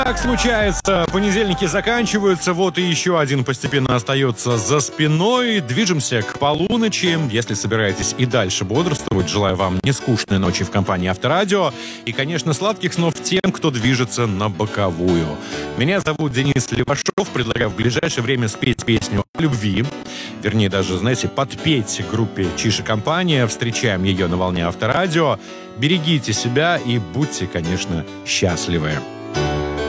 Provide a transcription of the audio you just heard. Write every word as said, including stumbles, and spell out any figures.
Так случается, понедельники заканчиваются, вот и еще один постепенно остается за спиной. Движемся к полуночи. Если собираетесь и дальше бодрствовать, желаю вам нескучной ночи в компании Авторадио. И, конечно, сладких снов тем, кто движется на боковую. Меня зовут Денис Левашов. Предлагаю в ближайшее время спеть песню о любви. Вернее, даже, знаете, подпеть группе Чиж и компания. Встречаем ее на волне Авторадио. Берегите себя и будьте, конечно, счастливы.